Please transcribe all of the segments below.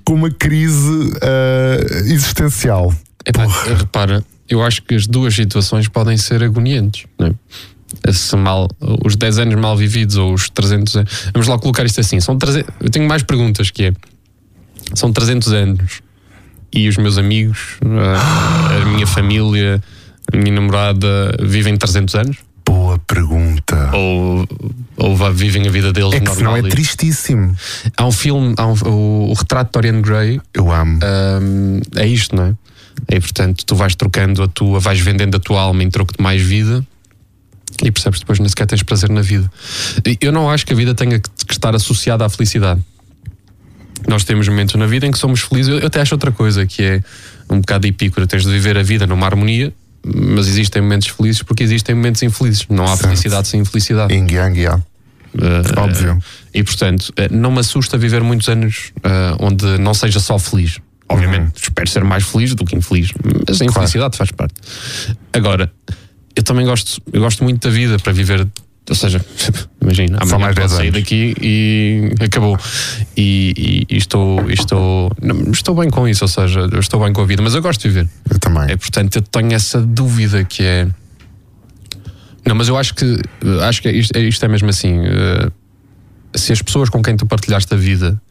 com uma crise existencial. Repara, eu acho que as duas situações podem ser agoniantes, não é? Os 10 anos mal vividos ou os 300 anos. Vamos lá colocar isto assim. Eu tenho mais perguntas que é: são 300 anos e os meus amigos, a minha família, a minha namorada vivem 300 anos? Boa pergunta. Ou vivem a vida deles normal? Senão é tristíssimo. Há um filme, o Retrato de Dorian Gray. Eu amo. É isto, não é? E portanto tu vais trocando vais vendendo a tua alma em troco de mais vida e percebes que depois nem sequer tens prazer na vida. Eu não acho que a vida tenha que estar associada à felicidade. Nós temos momentos na vida em que somos felizes. Eu até acho outra coisa, que é um bocado epícoro. Tens de viver a vida numa harmonia, mas existem momentos felizes porque existem momentos infelizes. Não há felicidade sem infelicidade. Yin yang, yeah. Óbvio. E portanto, não me assusta viver muitos anos onde não seja só feliz. Obviamente, espero ser mais feliz do que infeliz, mas a infelicidade faz parte. Agora, eu também gosto muito da vida para viver. Ou seja, imagina, amanhã posso sair daqui e acabou. E estou bem com isso, ou seja, eu estou bem com a vida, mas eu gosto de viver. Eu também. Portanto, eu tenho essa dúvida que é. Não, mas eu acho que isto é mesmo assim. Se as pessoas com quem tu partilhaste a vida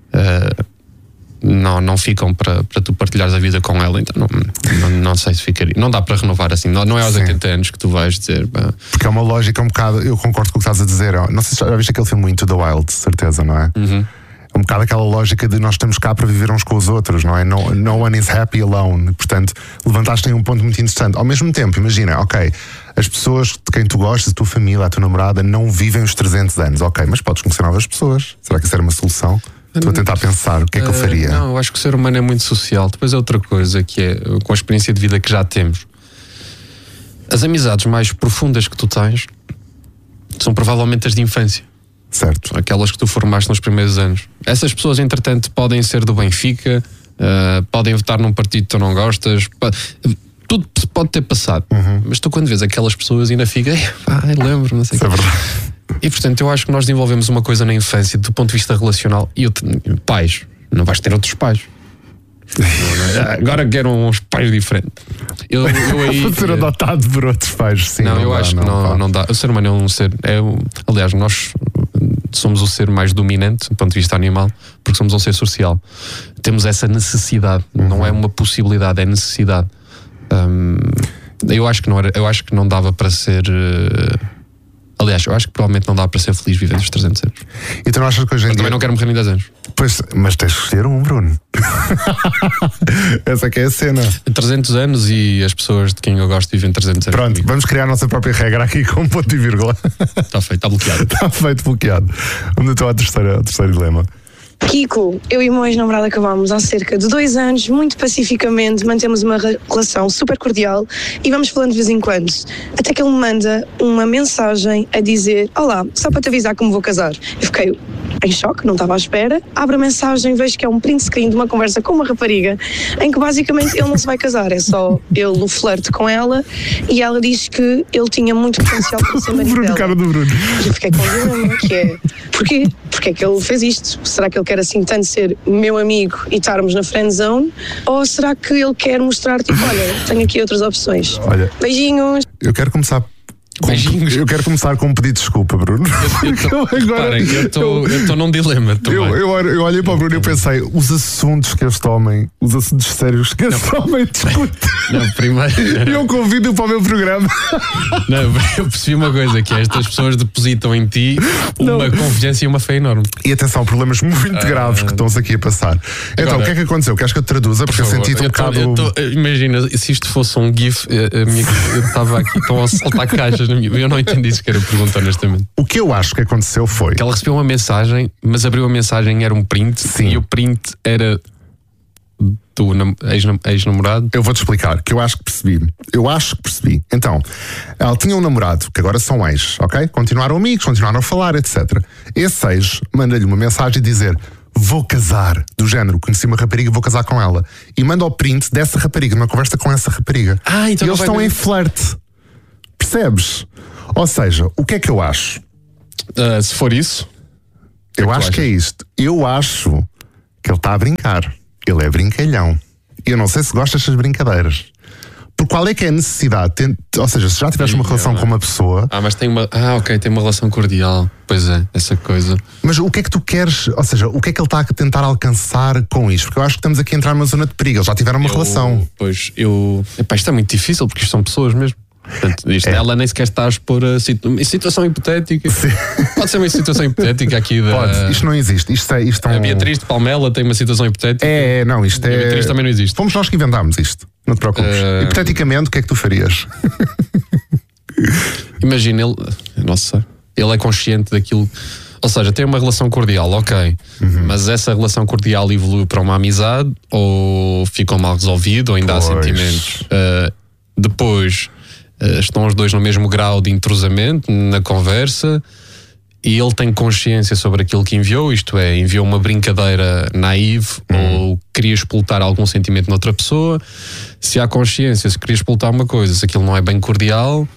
não ficam para tu partilhares a vida com ela, então não sei se ficaria. Não dá para renovar assim. Não é aos 80 anos que tu vais dizer. Porque é uma lógica um bocado. Eu concordo com o que estás a dizer. Não sei se já viste aquele filme Into the Wild, de certeza, não é? É um bocado aquela lógica de nós estamos cá para viver uns com os outros, não é? No one is happy alone. Portanto, levantaste aí um ponto muito interessante. Ao mesmo tempo, imagina, ok, as pessoas de quem tu gostas, a tua família, a tua namorada, não vivem os 300 anos, ok, mas podes conhecer novas pessoas. Será que isso era uma solução? Estou a tentar pensar o que é que eu faria. Não, eu acho que o ser humano é muito social. Depois é outra coisa, que é com a experiência de vida que já temos. As amizades mais profundas que tu tens são provavelmente as de infância. Certo. Aquelas que tu formaste nos primeiros anos. Essas pessoas, entretanto, podem ser do Benfica, podem votar num partido que tu não gostas, tudo pode ter passado. Mas tu, quando vês aquelas pessoas, ainda fica, lembro, não sei o que. É verdade. E portanto, eu acho que nós desenvolvemos uma coisa na infância do ponto de vista relacional. E pais, não vais ter outros pais. Agora quero uns pais diferentes. Eu aí vou ser adotado por outros pais, sim. Não, eu acho que não dá. O ser humano é um ser. Aliás, nós somos o ser mais dominante do ponto de vista animal, porque somos um ser social. Temos essa necessidade, não é uma possibilidade, é necessidade. Eu acho que não dava para ser. Aliás, eu acho que provavelmente não dá para ser feliz vivendo os 300 anos. E tu não achas que hoje em dia... também não quero morrer em 10 anos. Pois, mas tens que escolher um, Bruno. Essa que é a cena. 300 anos e as pessoas de quem eu gosto vivem 300 anos. Pronto, vamos criar a nossa própria regra aqui com ponto e vírgula. Está feito, está bloqueado. Está feito, bloqueado. Vamos então ao terceiro dilema. Kiko, eu e o meu ex-namorado acabámos há cerca de 2 anos, muito pacificamente, mantemos uma relação super cordial e vamos falando de vez em quando. Até que ele me manda uma mensagem a dizer: olá, só para te avisar que me vou casar. Eu fiquei em choque, não estava à espera. Abro a mensagem, vejo que é um print screen de uma conversa com uma rapariga em que basicamente ele não se vai casar, é só ele o flerte com ela e ela diz que ele tinha muito potencial para ser marido dela. Cara do Bruno. E eu fiquei com um dilema, que é: porquê? Porquê é que ele fez isto? Será que ele quer assim tanto ser meu amigo e estarmos na friend zone? Ou será que ele quer mostrar, tipo, olha, tenho aqui outras opções? Olha, beijinhos. Eu quero começar com um pedido de desculpa, Bruno. Eu estou num dilema. Eu olhei para o Bruno e pensei: os assuntos sérios que este homem discute. Não, primeiro. Eu convido-o para o meu programa. Não, eu percebi uma coisa: que estas pessoas depositam em ti uma confiança e uma fé enorme. E atenção, problemas muito graves que estão-se aqui a passar. Então, agora, o que é que aconteceu? Queres que eu te traduza? Porque eu senti-te um bocado. Imagina, se isto fosse um GIF, eu estava aqui, estão a saltar caixas. Eu não entendi sequer a pergunta, honestamente. O que eu acho que aconteceu foi que ela recebeu uma mensagem, mas abriu a mensagem, era um print. Sim. E o print era do ex-namorado. Eu vou-te explicar, que eu acho que percebi. Então, ela tinha um namorado, que agora são ex, ok? Continuaram amigos, continuaram a falar, etc. Esse ex manda-lhe uma mensagem a dizer: vou casar, do género, conheci uma rapariga, vou casar com ela. E manda o print dessa rapariga, numa conversa com essa rapariga. Então e eles estão em flerte. Percebes? Ou seja, o que é que eu acho? Se for isso, eu acho que é isto. Eu acho que ele está a brincar. Ele é brincalhão. Eu não sei se gosta destas brincadeiras. Por qual é que é a necessidade? Ou seja, se já tiveste uma relação com uma pessoa... mas tem uma... tem uma relação cordial. Pois é, essa coisa. Mas o que é que tu queres? Ou seja, o que é que ele está a tentar alcançar com isto? Porque eu acho que estamos aqui a entrar numa zona de perigo. Eles já tiveram uma relação. Pois, isto é muito difícil, porque isto são pessoas mesmo. Portanto, ela nem sequer está a expor a situação hipotética. Sim. Pode ser uma situação hipotética aqui da... Pode, isto não existe. A Beatriz de Palmela tem uma situação hipotética. Não, isto é... A Beatriz também não existe. Fomos nós que inventámos isto. Não te preocupes. Hipoteticamente, o que é que tu farias? Imagina, ele é consciente daquilo. Ou seja, tem uma relação cordial, ok. Mas essa relação cordial evoluiu para uma amizade, ou ficou mal resolvido, ou ainda há sentimentos. Depois estão os dois no mesmo grau de entrosamento na conversa, e ele tem consciência sobre aquilo que enviou, isto é, enviou uma brincadeira naive ou queria explotar algum sentimento noutra pessoa. Se há consciência, se queria explotar uma coisa, se aquilo não é bem cordial,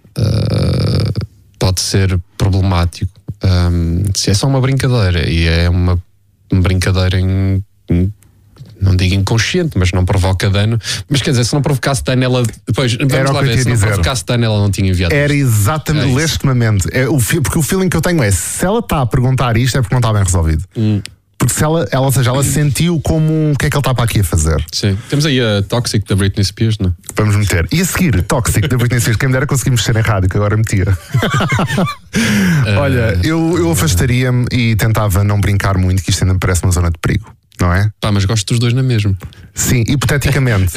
pode ser problemático. Se é só uma brincadeira, e é uma brincadeira não digo inconsciente, mas não provoca dano. Mas quer dizer, se não provocasse dano, ela depois, vamos lá ver, se não provocasse dano, ela não tinha enviado. Era exatamente, legitimamente. Porque o feeling que eu tenho é, se ela está a perguntar isto, é porque não está bem resolvido. Porque se ela sentiu como o que é que ele está para aqui a fazer. Sim. Temos aí a Toxic da Britney Spears, não é? Vamos meter. E a seguir, Toxic da Britney Spears, quem me dera conseguimos mexer em rádio, que agora metia. Olha, eu afastaria-me e tentava não brincar muito, que isto ainda me parece uma zona de perigo. Não é? Mas gosto dos dois na mesma. Sim, hipoteticamente.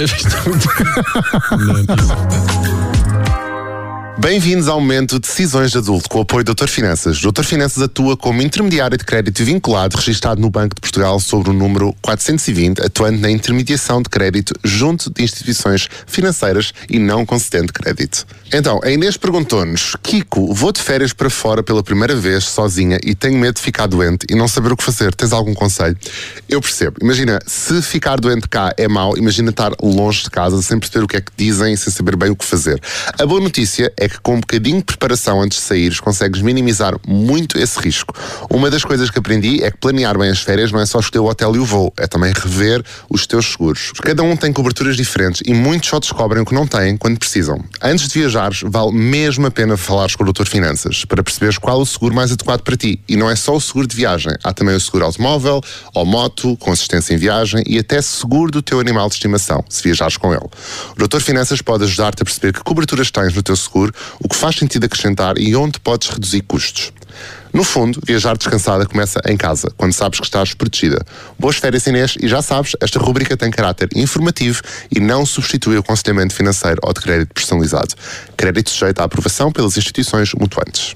Bem-vindos ao momento Decisões de Adulto, com o apoio do Dr. Finanças. O Dr. Finanças atua como intermediário de crédito vinculado, registado no Banco de Portugal sob o número 420, atuando na intermediação de crédito junto de instituições financeiras e não concedendo crédito. Então, a Inês perguntou-nos: Kiko, vou de férias para fora pela primeira vez, sozinha, e tenho medo de ficar doente e não saber o que fazer. Tens algum conselho? Eu percebo. Imagina, se ficar doente cá é mau, imagina estar longe de casa, sem perceber o que é que dizem e sem saber bem o que fazer. A boa notícia é que com um bocadinho de preparação antes de saíres, consegues minimizar muito esse risco. Uma das coisas que aprendi é que planear bem as férias não é só escolher o hotel e o voo, é também rever os teus seguros. Cada um tem coberturas diferentes e muitos só descobrem o que não têm quando precisam. Antes de viajares, vale mesmo a pena falares com o Dr. Finanças para perceberes qual o seguro mais adequado para ti. E não é só o seguro de viagem, há também o seguro automóvel, ou moto, com assistência em viagem e até seguro do teu animal de estimação, se viajares com ele. O Dr. Finanças pode ajudar-te a perceber que coberturas tens no teu seguro, o que faz sentido acrescentar e onde podes reduzir custos. No fundo, viajar descansada começa em casa, quando sabes que estás protegida. Boas férias, Inês, e já sabes, esta rubrica tem caráter informativo e não substitui o aconselhamento financeiro ou de crédito personalizado. Crédito sujeito à aprovação pelas instituições mutuantes.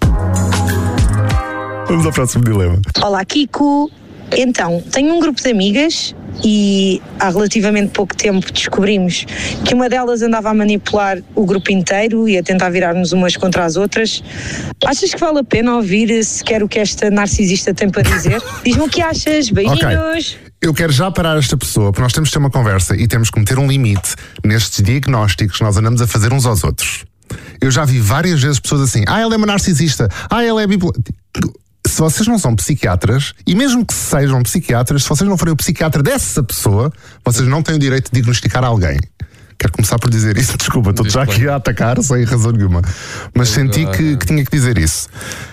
Vamos ao próximo dilema. Olá, Kiko. Então, tenho um grupo de amigas e há relativamente pouco tempo descobrimos que uma delas andava a manipular o grupo inteiro e a tentar virar-nos umas contra as outras. Achas que vale a pena ouvir sequer o que esta narcisista tem para dizer? Diz-me o que achas. Beijinhos. Okay. Eu quero já parar esta pessoa, porque nós temos de ter uma conversa e temos que meter um limite nestes diagnósticos que nós andamos a fazer uns aos outros. Eu já vi várias vezes pessoas assim: ela é uma narcisista, ela é bipolar. Se vocês não são psiquiatras, e mesmo que sejam psiquiatras, se vocês não forem o psiquiatra dessa pessoa, vocês não têm o direito de diagnosticar alguém. Quero começar por dizer isso, desculpa, estou já aqui a atacar sem razão nenhuma. Mas senti que tinha que dizer isso.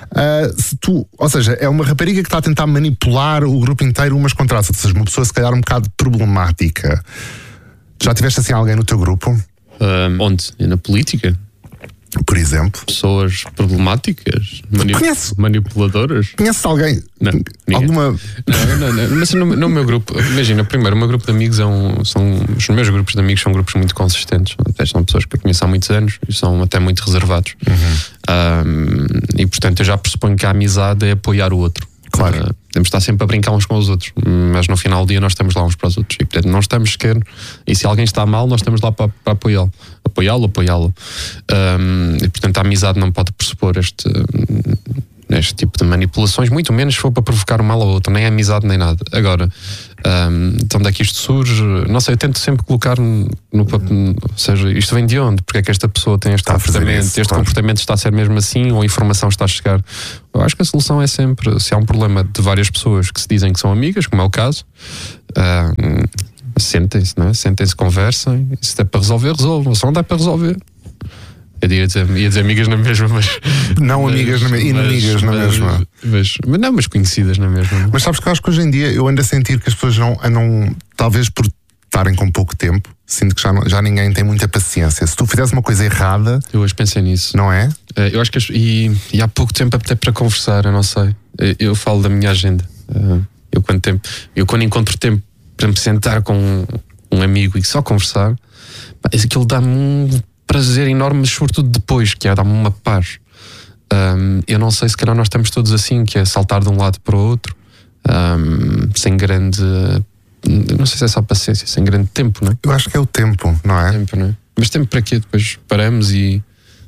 Ou seja, é uma rapariga que está a tentar manipular o grupo inteiro umas contra as outras. Ou seja, uma pessoa se calhar um bocado problemática. Já tiveste assim alguém no teu grupo? Onde? Na política? Por exemplo? Pessoas problemáticas? Manipuladoras? Conheces alguém? Não. Alguma? Não. Mas no meu grupo, imagina, primeiro, o meu grupo de amigos os meus grupos de amigos são grupos muito consistentes. Até são pessoas que eu conheço há muitos anos e são até muito reservados. E portanto eu já pressuponho que a amizade é apoiar o outro. Claro. Temos de estar sempre a brincar uns com os outros, mas no final do dia nós estamos lá uns para os outros e portanto não estamos sequer, e se alguém está mal nós estamos lá para apoiá-lo. E portanto a amizade não pode pressupor este tipo de manipulações, muito menos se for para provocar o mal ao outro, nem a amizade nem nada. Agora, de onde é que isto surge? Não sei, eu tento sempre colocar no papel, ou seja, isto vem de onde? Porque é que esta pessoa tem este comportamento? Comportamento está a ser mesmo assim ou a informação está a chegar? Eu acho que a solução é sempre, se há um problema de várias pessoas que se dizem que são amigas, como é o caso, sentem-se, não é? Sentem-se, conversem, se der para resolver, resolvam, se não dá para resolver. Eu ia dizer amigas na mesma, mas... Não amigas na mesma, inimigas na mesma. Mas conhecidas na mesma. Mas sabes que eu acho que hoje em dia eu ando a sentir que as pessoas andam, talvez por estarem com pouco tempo, sinto que já ninguém tem muita paciência. Se tu fizesse uma coisa errada... Eu hoje pensei nisso. Não é? Eu acho que... E há pouco tempo até para conversar, eu não sei. Eu falo da minha agenda. Eu quando encontro tempo para me sentar com um amigo e só conversar, aquilo dá-me um prazer enorme, mas sobretudo depois, que é dar-me uma paz. Eu não sei, se calhar nós estamos todos assim, que é saltar de um lado para o outro, sem grande... Não sei se é só paciência, sem grande tempo, não é? Eu acho que é o tempo, não é? Tempo, não é? Mas tempo para quê? Depois paramos e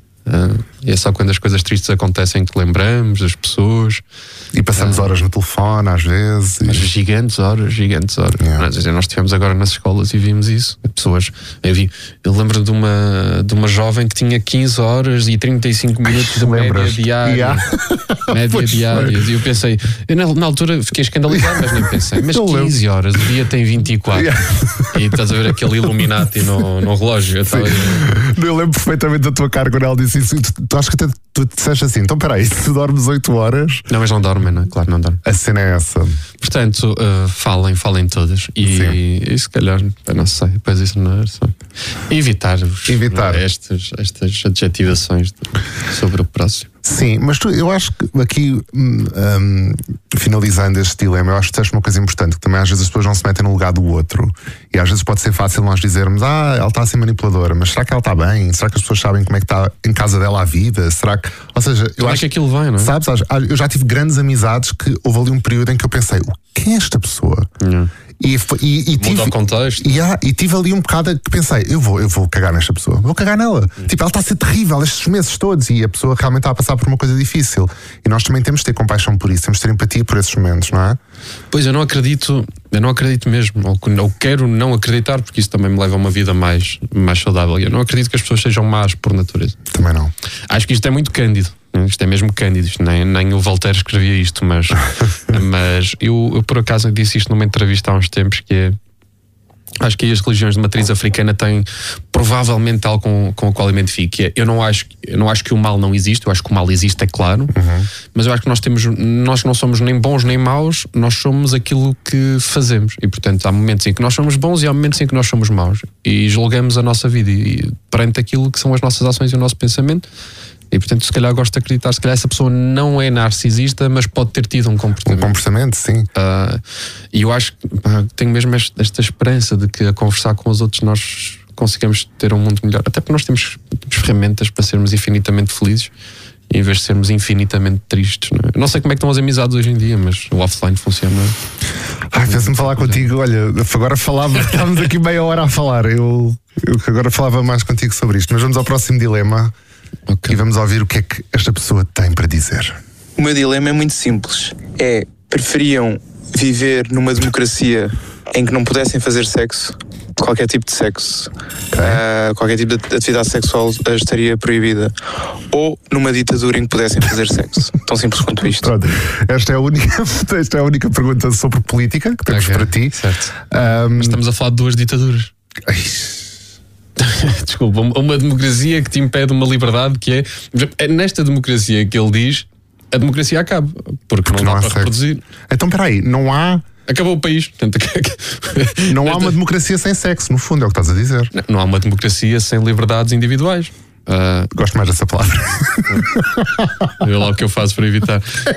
é só quando as coisas tristes acontecem que lembramos das pessoas. E passamos horas no telefone, às vezes. Mas gigantes horas. Yeah. Nós estivemos agora nas escolas e vimos isso. Pessoas. Eu lembro de uma jovem que tinha 15 horas e 35 minutos de média diária. Média diária. E eu pensei, na altura fiquei escandalizado, mas nem pensei. Mas 15 horas, o dia tem 24. E estás a ver aquele Illuminati no relógio. Eu lembro perfeitamente da tua cara quando ela disse isso. Tu acho que tu disseste assim, então peraí, se tu dormes 8 horas... Não, mas não dorme, não é? Claro, não dorme. A cena é essa. Portanto, falem todas. E se calhar, não sei, depois isso não é só... Evitar estas adjetivações sobre o próximo. Sim, mas eu acho que aqui, finalizando este dilema, eu acho que disseste uma coisa importante, que também às vezes as pessoas não se metem no lugar do outro. E às vezes pode ser fácil nós dizermos, ela está a ser manipuladora, mas será que ela está bem? Será que as pessoas sabem como é que está em casa dela a vida? Será que... Ou seja, eu acho que aquilo vem, não é? Sabes, eu já tive grandes amizades que houve ali um período em que eu pensei, quem é esta pessoa? E tive ao contexto. E tive ali um bocado que pensei, eu vou cagar nesta pessoa, vou cagar nela. Tipo, ela está a ser terrível estes meses todos e a pessoa realmente está a passar por uma coisa difícil. E nós também temos de ter compaixão por isso, temos de ter empatia por esses momentos, não é? Pois, eu não acredito mesmo, ou quero não acreditar, porque isso também me leva a uma vida mais saudável. Eu não acredito que as pessoas sejam más por natureza. Também não. Acho que isto é muito cândido. Isto é mesmo cândido, nem o Voltaire escrevia isto, mas eu por acaso disse isto numa entrevista há uns tempos, que é, acho que as religiões de matriz africana têm provavelmente algo com o qual eu identifico, que é, eu não acho que o mal não existe, eu acho que o mal existe, é claro, mas eu acho que nós não somos nem bons nem maus, nós somos aquilo que fazemos, e portanto há momentos em que nós somos bons e há momentos em que nós somos maus, e julgamos a nossa vida e perante aquilo que são as nossas ações e o nosso pensamento. E portanto, se calhar gosto de acreditar, se calhar essa pessoa não é narcisista, mas pode ter tido um comportamento. Um comportamento, sim. E eu acho que tenho mesmo esta esperança de que a conversar com os outros nós consigamos ter um mundo melhor. Até porque nós temos ferramentas para sermos infinitamente felizes, em vez de sermos infinitamente tristes. Não sei como é que estão as amizades hoje em dia, mas o offline funciona. Fez-me falar contigo, olha, agora estávamos aqui meia hora a falar. Eu agora falava mais contigo sobre isto, mas vamos ao próximo dilema. Okay. E vamos ouvir o que é que esta pessoa tem para dizer. O meu dilema é muito simples. Preferiam viver numa democracia em que não pudessem fazer sexo, qualquer tipo de sexo, qualquer tipo de atividade sexual estaria proibida, ou numa ditadura em que pudessem fazer sexo? Tão simples quanto isto. Pronto. Esta é a única pergunta sobre política que temos para ti. Certo. Mas estamos a falar de duas ditaduras. Desculpa, uma democracia que te impede uma liberdade, que é nesta democracia que ele diz, a democracia acaba, porque não dá para reproduzir. Então peraí, não há... Acabou o país. Não há uma democracia sem sexo, no fundo, é o que estás a dizer. Não há uma democracia sem liberdades individuais. Gosto mais dessa palavra. Vê lá o que eu faço para evitar.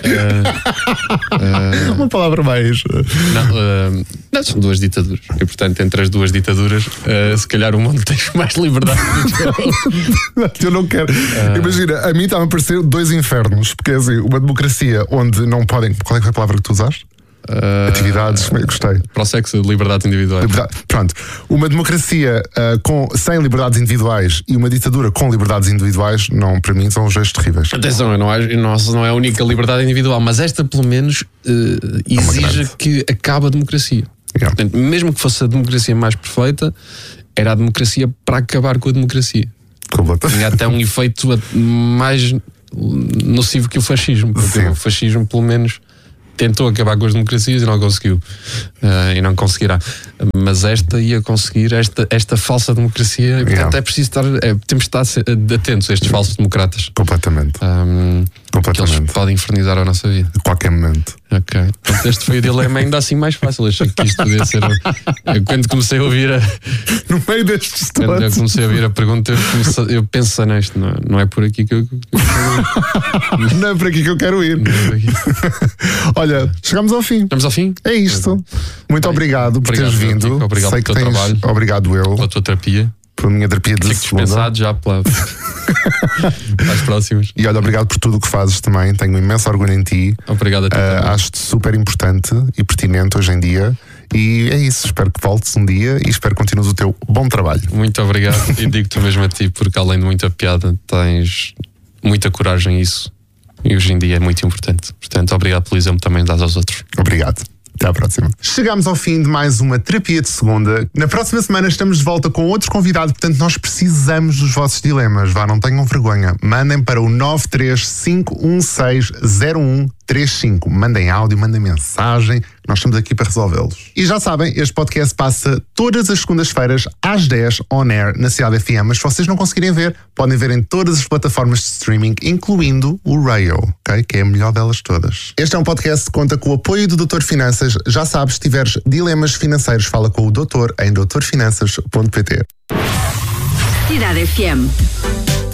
Uma palavra mais. Não, são duas ditaduras. E portanto, entre as duas ditaduras, se calhar o mundo tem mais liberdade do que eu não quero. Imagina, a mim está-me a parecer dois infernos. Porque é assim, uma democracia onde não podem. Qual é que foi a palavra que tu usaste? Atividades, gostei. Para o sexo, liberdades individuais. Pronto, uma democracia sem liberdades individuais e uma ditadura com liberdades individuais, não, para mim são os dois terríveis. Atenção, não é a única liberdade individual, mas esta pelo menos exige que acabe a democracia. Portanto, mesmo que fosse a democracia mais perfeita, era a democracia para acabar com a democracia. Tinha até um efeito mais nocivo que o fascismo, porque o fascismo pelo menos tentou acabar com as democracias e não conseguiu, e não conseguirá, mas esta ia conseguir, esta falsa democracia, e portanto é preciso temos de estar atentos a estes falsos democratas. Completamente. Que eles podem infernizar a nossa vida a qualquer momento. Ok, portanto, este foi o dilema ainda assim mais fácil. Achei que isto podia ser. Quando comecei a ouvir no meio destes todos. Quando eu comecei a ouvir a pergunta, eu penso neste, não é por aqui que eu não é por aqui que eu quero ir. Olha, chegamos ao fim. Estamos ao fim? É isto. Muito obrigado por teres vindo. Obrigado pelo teu trabalho. Obrigado eu. Pela tua terapia. Pela minha terapia de segunda. Fico dispensado já para as próximas. E olha, obrigado por tudo o que fazes também. Tenho um imenso orgulho em ti. Obrigado a ti também. Acho-te super importante e pertinente hoje em dia. E é isso, espero que voltes um dia e espero que continues o teu bom trabalho. Muito obrigado. E digo-te mesmo a ti, porque além de muita piada, tens muita coragem isso. E hoje em dia é muito importante. Portanto, obrigado pelo exemplo também dás aos outros. Obrigado. Até à próxima. Chegamos ao fim de mais uma terapia de segunda. Na próxima semana estamos de volta com outro convidado, portanto nós precisamos dos vossos dilemas. Vá, não tenham vergonha. Mandem para o 935160135. Mandem áudio, mandem mensagem. Nós estamos aqui para resolvê-los. E já sabem, este podcast passa todas as segundas-feiras às 10 on air na Cidade FM. Mas se vocês não conseguirem ver, podem ver em todas as plataformas de streaming, incluindo o Rayo, okay? Que é a melhor delas todas. Este é um podcast que conta com o apoio do Doutor Finanças. Já sabes, se tiveres dilemas financeiros, fala com o doutor em doutorfinanças.pt. Cidade FM.